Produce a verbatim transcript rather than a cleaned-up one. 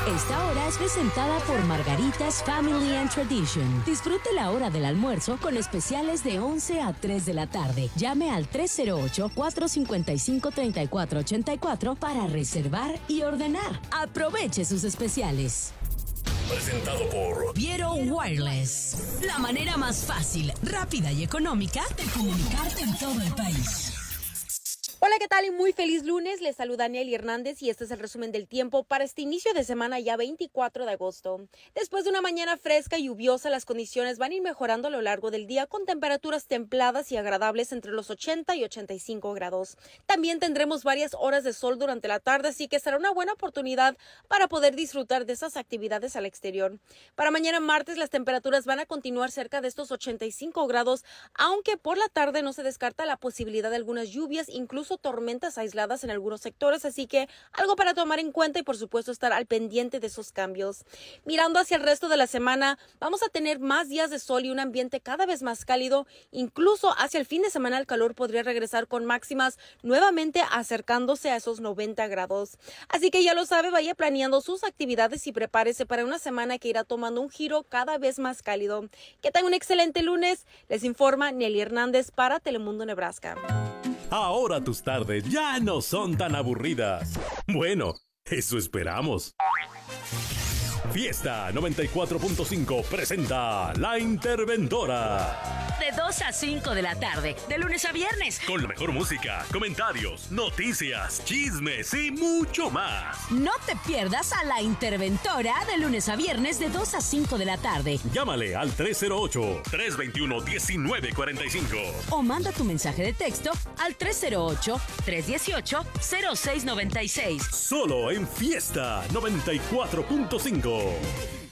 Esta hora es presentada por Margaritas Family and Tradition. Disfrute la hora del almuerzo con especiales de once a tres de la tarde. Llame al tres cero ocho, cuatro cinco cinco, tres cuatro ocho cuatro para reservar y ordenar. Aproveche sus especiales. Presentado por Viero Wireless. La manera más fácil, rápida y económica de comunicarte en todo el país. Hola, ¿qué tal? Y muy feliz lunes. Les saluda Nelly Hernández y este es el resumen del tiempo para este inicio de semana ya veinticuatro de agosto. Después de una mañana fresca y lluviosa, las condiciones van a ir mejorando a lo largo del día con temperaturas templadas y agradables entre los ochenta y ochenta y cinco grados. También tendremos varias horas de sol durante la tarde, así que será una buena oportunidad para poder disfrutar de esas actividades al exterior. Para mañana martes, las temperaturas van a continuar cerca de estos ochenta y cinco grados, aunque por la tarde no se descarta la posibilidad de algunas lluvias, incluso tormentas aisladas en algunos sectores, así que algo para tomar en cuenta y por supuesto estar al pendiente de esos cambios. Mirando hacia el resto de la semana, vamos a tener más días de sol y un ambiente cada vez más cálido, incluso hacia el fin de semana el calor podría regresar con máximas nuevamente acercándose a esos noventa grados. Así que ya lo sabe, vaya planeando sus actividades y prepárese para una semana que irá tomando un giro cada vez más cálido. Que tengan un excelente lunes, les informa Nelly Hernández para Telemundo Nebraska. Ahora tus tardes ya no son tan aburridas. Bueno, eso esperamos. Fiesta noventa y cuatro punto cinco presenta La Interventora. De dos a cinco de la tarde, de lunes a viernes. Con la mejor música, comentarios, noticias, chismes y mucho más. No te pierdas a La Interventora de lunes a viernes de dos a cinco de la tarde. Llámale al tres cero ocho, tres dos uno, uno nueve cuatro cinco. O manda tu mensaje de texto al tres cero ocho, tres uno ocho, cero seis nueve seis. Solo en Fiesta noventa y cuatro punto cinco.